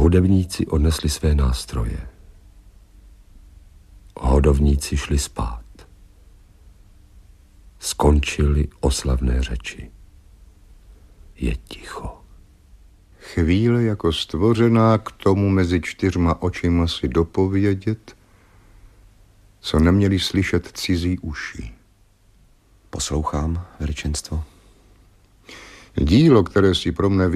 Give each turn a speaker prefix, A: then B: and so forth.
A: Hudebníci odnesli své nástroje. Hodovníci šli spát. Skončily oslavné řeči. Je ticho.
B: Chvíle jako stvořená k tomu mezi 4 očima si dopovědět, co neměli slyšet cizí uši.
C: Poslouchám, veličenstvo.
B: Dílo, které si pro mne